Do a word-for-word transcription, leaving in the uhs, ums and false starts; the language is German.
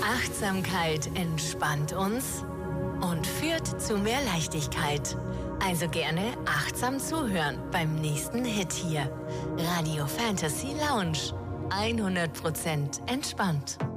Achtsamkeit entspannt uns und führt zu mehr Leichtigkeit. Also gerne achtsam zuhören beim nächsten Hit hier. Radio Fantasy Lounge. hundert Prozent entspannt.